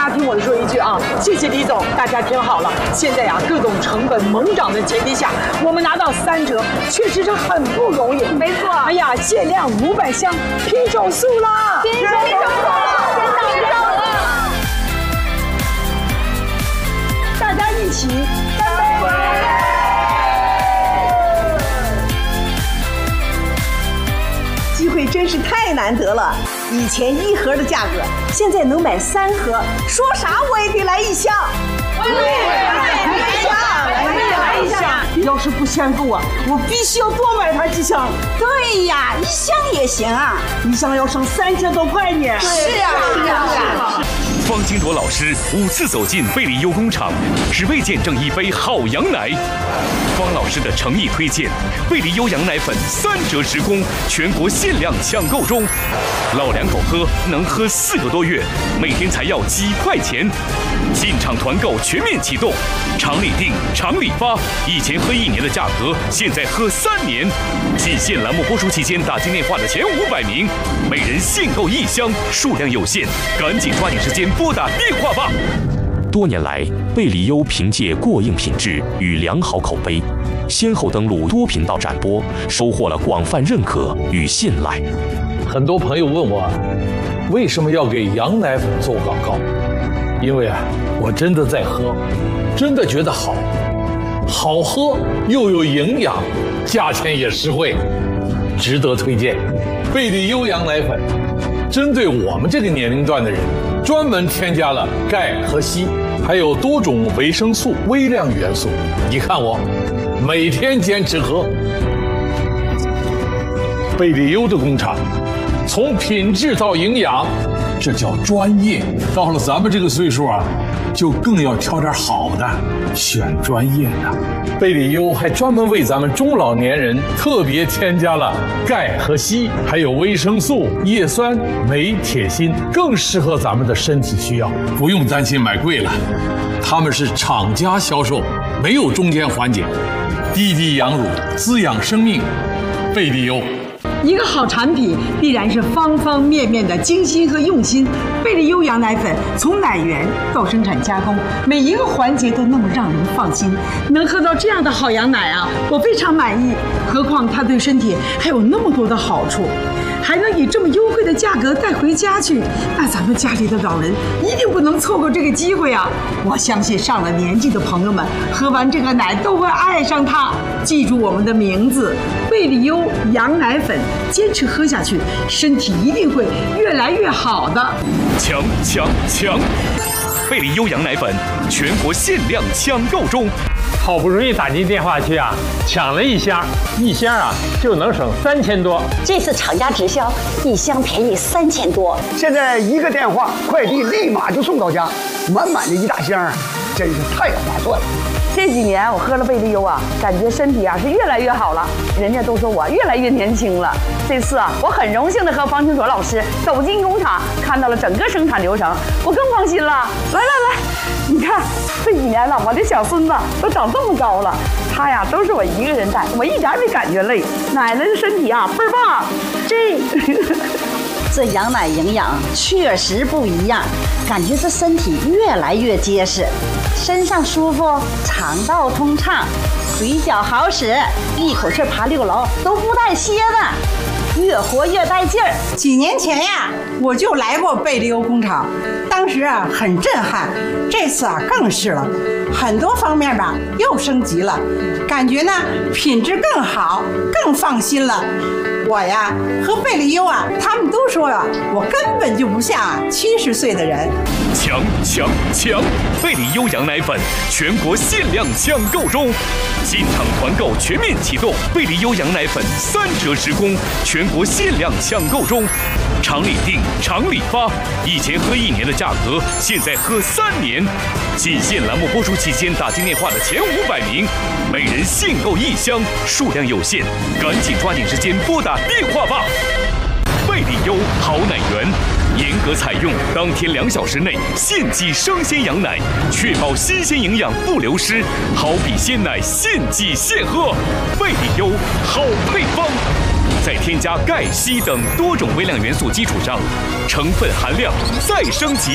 大家听我说一句啊，谢谢李总，大家听好了，现在呀各种成本猛涨的前提下，我们拿到3折，确实是很不容易。 没错。 哎呀，限量500箱，拼手速啦！ 拼手速了，拼手了！ 大家一起干杯！ 机会真是太难得了，以前1盒的价格，现在能买3盒，说啥我也得来1箱。 我也来一箱。 要是不嫌够啊，我必须要多买它几箱。 对呀，1箱也行啊 ，1箱要省3000多块呢。 是啊。 方金铎老师5次走进贝利优工厂，只为见证一杯好羊奶。方老师的诚意推荐，贝利优羊奶粉3折时供，全国限量抢购中。老两口喝能喝4个多月，每天才要几块钱。进场团购全面启动，厂里订，厂里发。以前喝1年的价格，现在喝3年。仅限栏目播出期间打进电话的前500名，每人限购1箱，数量有限，赶紧抓紧时间拨打电话吧。多年来，贝利优凭借过硬品质与良好口碑，先后登陆多频道展播，收获了广泛认可与信赖。 很多朋友问我，为什么要给羊奶粉做广告？因为我真的在喝，真的觉得好喝又有营养，价钱也实惠，值得推荐。贝利优羊奶粉针对我们这个年龄段的人，专门添加了钙和硒，还有多种维生素、微量元素。你看我每天坚持喝。贝利优的工厂，从品质到营养，这叫专业。到了咱们这个岁数就更要挑点好的，选专业的。贝利优还专门为咱们中老年人特别添加了钙和硒，还有维生素、叶酸、镁、铁、锌，更适合咱们的身体需要。不用担心买贵了，他们是厂家销售，没有中间环节，滴滴羊乳，滋养生命。贝利优。 一个好产品必然是方方面面的精心和用心。贝利优羊奶粉从奶源到生产加工，每一个环节都那么让人放心。能喝到这样的好羊奶我非常满意。何况它对身体还有那么多的好处，还能以这么优惠的价格带回家去，那咱们家里的老人一定不能错过这个机会我相信上了年纪的朋友们喝完这个奶都会爱上它。记住我们的名字，贝利优羊奶粉，坚持喝下去，身体一定会越来越好的。 抢！贝利优羊奶粉全国限量抢购中。 好不容易打进电话去抢了1箱，1箱就能省3000多。 这次厂家直销，1箱便宜3000多。 现在1个电话，快递立马就送到家，满满的1大箱，真是太划算了。 这几年我喝了贝利优感觉身体是越来越好了，人家都说我越来越年轻了。这次我很荣幸的和方清卓老师走进工厂，看到了整个生产流程，我更放心了。来，你看这几年了，我的小孙子都长这么高了，他都是我一个人带，我一点没感觉累。奶奶的身体倍儿棒， 这羊奶营养确实不一样，感觉这身体越来越结实，身上舒服，肠道通畅，腿脚好使，一口气爬6楼都不带歇的，越活越带劲儿。 几年前我就来过贝利优工厂，当时很震撼，这次更是了，很多方面又升级了，感觉品质更好，更放心了。我喝贝利优他们都说我根本就不像70岁的人。 抢！贝利优羊奶粉全国限量抢购中，进场团购全面启动，贝利优羊奶粉3折时供，全国限量抢购中。厂里订，厂里发。以前喝1年的价格，现在喝3年。仅限栏目播出期间打进电话的前500名，每人限购1箱，数量有限，赶紧抓紧时间拨打电话吧。贝利优好奶源，严格采用当天2小时内现挤生鲜羊奶，确保新鲜营养不流失，好比鲜奶现挤现喝。贝利优好配方，在添加钙、硒等多种微量元素基础上，成分含量再升级。